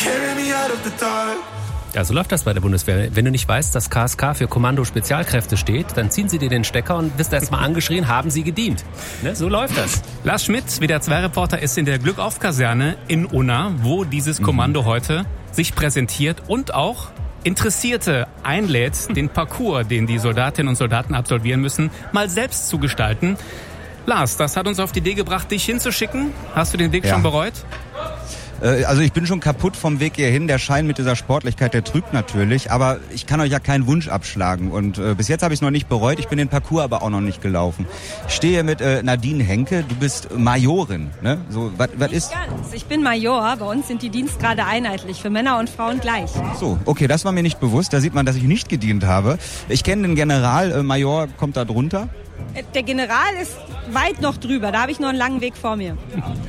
Ja, so läuft das bei der Bundeswehr. Wenn du nicht weißt, dass KSK für Kommando Spezialkräfte steht, dann ziehen sie dir den Stecker und wirst erst mal angeschrien, haben sie gedient. Ne? So läuft das. Lars Schmidt, WDR 2-Reporter, ist in der Glückauf-Kaserne in Unna, wo dieses Kommando heute sich präsentiert und auch Interessierte einlädt, den Parcours, den die Soldatinnen und Soldaten absolvieren müssen, mal selbst zu gestalten. Lars, das hat uns auf die Idee gebracht, dich hinzuschicken. Hast du den Weg schon bereut? Also ich bin schon kaputt vom Weg hierhin. Der Schein mit dieser Sportlichkeit, der trügt natürlich. Aber ich kann euch ja keinen Wunsch abschlagen. Und bis jetzt habe ich es noch nicht bereut. Ich bin den Parcours aber auch noch nicht gelaufen. Ich stehe hier mit Nadine Henke. Du bist Majorin, ne? So, was ist? Ganz. Ich bin Major. Bei uns sind die Dienstgrade einheitlich, für Männer und Frauen gleich. So, okay, das war mir nicht bewusst. Da sieht man, dass ich nicht gedient habe. Ich kenne den General. Major kommt da drunter. Der General ist weit noch drüber, da habe ich noch einen langen Weg vor mir.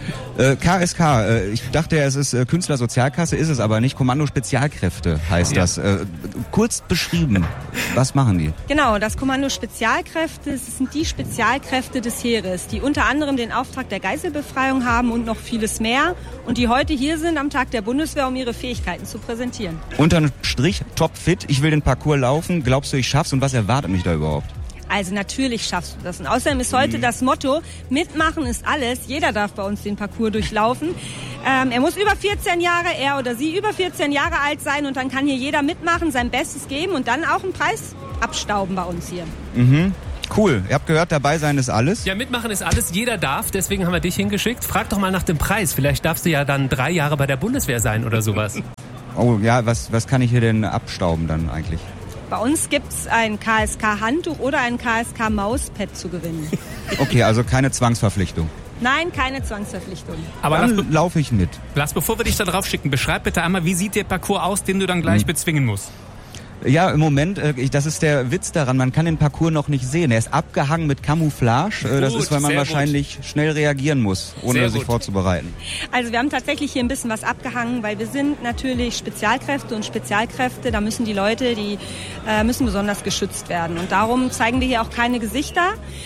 KSK, ich dachte, es ist Künstlersozialkasse, ist es aber nicht. Kommando Spezialkräfte heißt das. Kurz beschrieben, was machen die? Genau, das Kommando Spezialkräfte, das sind die Spezialkräfte des Heeres, die unter anderem den Auftrag der Geiselbefreiung haben und noch vieles mehr und die heute hier sind am Tag der Bundeswehr, um ihre Fähigkeiten zu präsentieren. Unterm Strich, topfit, ich will den Parcours laufen, glaubst du, ich schaff's und was erwartet mich da überhaupt? Also natürlich schaffst du das. Und außerdem ist heute das Motto, mitmachen ist alles. Jeder darf bei uns den Parcours durchlaufen. Er muss über 14 Jahre, er oder sie über 14 Jahre alt sein und dann kann hier jeder mitmachen, sein Bestes geben und dann auch einen Preis abstauben bei uns hier. Mhm. Cool. Ihr habt gehört, dabei sein ist alles. Ja, mitmachen ist alles. Jeder darf. Deswegen haben wir dich hingeschickt. Frag doch mal nach dem Preis. Vielleicht darfst du ja dann 3 Jahre bei der Bundeswehr sein oder sowas. Oh ja, was kann ich hier denn abstauben dann eigentlich? Bei uns gibt's ein KSK-Handtuch oder ein KSK-Mauspad zu gewinnen. Okay, also keine Zwangsverpflichtung. Nein, keine Zwangsverpflichtung. Aber dann laufe ich mit. Lars, bevor wir dich da drauf schicken, beschreib bitte einmal, wie sieht der Parcours aus, den du dann gleich bezwingen musst? Ja, im Moment, das ist der Witz daran, man kann den Parcours noch nicht sehen. Er ist abgehangen mit Camouflage. Das ist, weil man wahrscheinlich schnell reagieren muss, ohne sich vorzubereiten. Also wir haben tatsächlich hier ein bisschen was abgehangen, weil wir sind natürlich Spezialkräfte und Spezialkräfte, da müssen die Leute, die müssen besonders geschützt werden. Und darum zeigen wir hier auch keine Gesichter.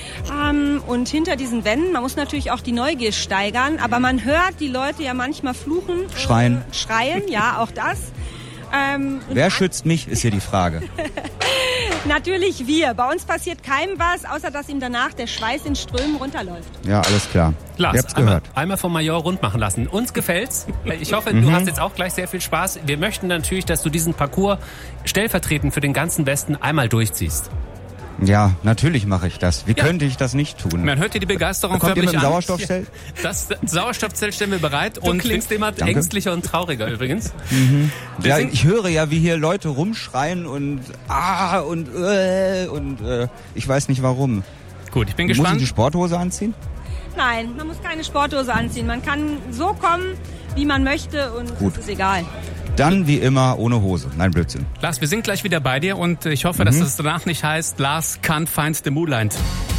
Und hinter diesen Wänden, man muss natürlich auch die Neugier steigern, aber man hört die Leute ja manchmal fluchen. Schreien, ja, auch das. Wer schützt mich, ist hier die Frage. Natürlich wir. Bei uns passiert keinem was, außer dass ihm danach der Schweiß in Strömen runterläuft. Ja, alles klar. Lars, ihr habt's gehört. Einmal vom Major rund machen lassen. Uns gefällt's. Ich hoffe, du hast jetzt auch gleich sehr viel Spaß. Wir möchten natürlich, dass du diesen Parcours stellvertretend für den ganzen Westen einmal durchziehst. Ja, natürlich mache ich das. Wie könnte ich das nicht tun? Man hört dir die Begeisterung förmlich an. Kommt ihr mit dem Sauerstoffzelt? Das Sauerstoffzelt stellen wir bereit. Du klingst immer ängstlicher und trauriger übrigens. Ja, ich höre ja, wie hier Leute rumschreien und ich weiß nicht warum. Gut, ich bin gespannt. Muss ich die Sporthose anziehen? Nein, man muss keine Sporthose anziehen. Man kann so kommen, wie man möchte und es ist egal. Dann wie immer ohne Hose. Nein, Blödsinn. Lars, wir sind gleich wieder bei dir und ich hoffe, dass es danach nicht heißt, Lars can't find the moonlight.